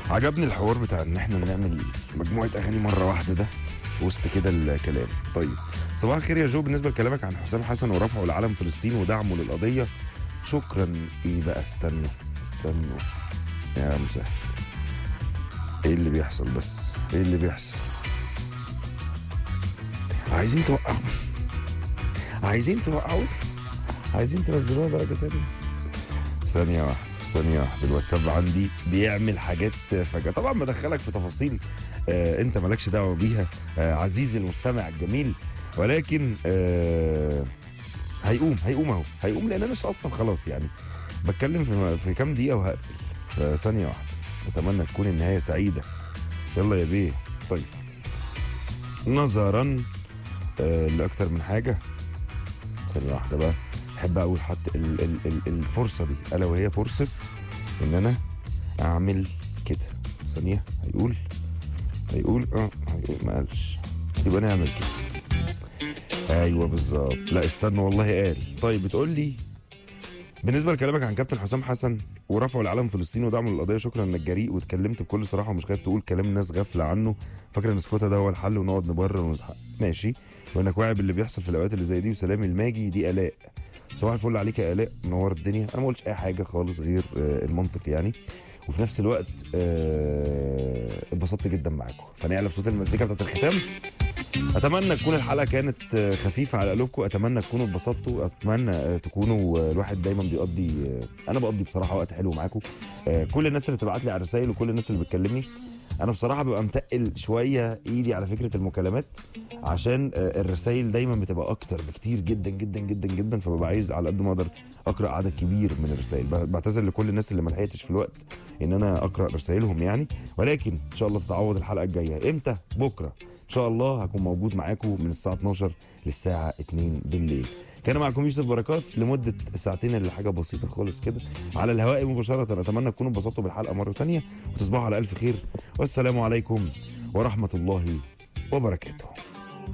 عجبني الحوار بتاع ان احنا نعمل مجموعه اغاني مره واحده ده وسط كده الكلام. طيب صباح الخير يا جو، بالنسبه لكلامك عن حسام حسن ورفعه لعلم فلسطين ودعمه للقضيه، شكرا. ايه بقى؟ استنوا يا مسهل. ايه اللي بيحصل بس؟ ايه اللي بيحصل؟ عايزين توقعوا عايزين تنزلونا درجه تانية. ثانية واحدة، الواتساب عندي بيعمل حاجات فجأة، طبعا بدخلك في تفاصيل انت مالكش دعوة بيها عزيزي المستمع الجميل، ولكن هيقوم لان انا مش اصلا خلاص يعني بتكلم في كام دقيقة وهقفل. فثانية واحدة، اتمنى تكون النهاية سعيدة. يلا يا بيه. طيب نظرا لأكتر من حاجة، ثانية واحدة بقى، احب اقول حتى الفرصه دي الا وهي فرصه ان انا اعمل كده. ثانيه، هيقول ما قالش، يبقى نعمل كده. ايوه بالظبط، لا استنى والله قال. طيب بتقول لي بالنسبه لكلامك عن كابتن حسام حسن ورفعوا العلم فلسطين ودعموا للقضيه، شكرا انك جريء واتكلمت بكل صراحه ومش خايف تقول كلام الناس غافله عنه، فاكر ان سكوتها ده هو الحل ونقعد نبرر ونتحقق. ماشي، وانك واعي باللي بيحصل في الاوقات اللي زي دي. وسلامي الماجي، دي الاء. صباح الفل عليك يا الاء، منور الدنيا. انا ما قلتش اي حاجه خالص غير المنطق يعني، وفي نفس الوقت اتبسطت جدا معاكم. فنعلى بصوت المزيكا بتاعت الختام. اتمنى تكون الحلقه كانت خفيفه على قلوبكم، اتمنى تكونوا اتبسطتوا، اتمنى تكونوا الواحد دايما بيقضي انا بقضي بصراحه وقت حلو معاكم. كل الناس اللي تبعت لي على الرسائل وكل الناس اللي بتكلمني، انا بصراحه ببقى متقل شويه ايدي على فكره المكالمات، عشان الرسائل دايما بتبقى اكتر بكتير جدا جدا جدا جدا، فببقى عايز على قد ما اقدر اقرا عدد كبير من الرسائل. بعتذر لكل الناس اللي ما لحقتش في الوقت ان انا اقرا رسائلهم يعني، ولكن ان شاء الله تتعوض الحلقه الجايه. امتى؟ بكره ان شاء الله هكون موجود معاكم من الساعه 12 للساعه 2 بالليل. كان معكم يوسف بركات لمده ساعتين اللي حاجه بسيطه خالص كده على الهواء مباشره. اتمنى تكونوا اتبسطتوا بالحلقه مره ثانيه، وتصبحوا على الف خير، والسلام عليكم ورحمه الله وبركاته.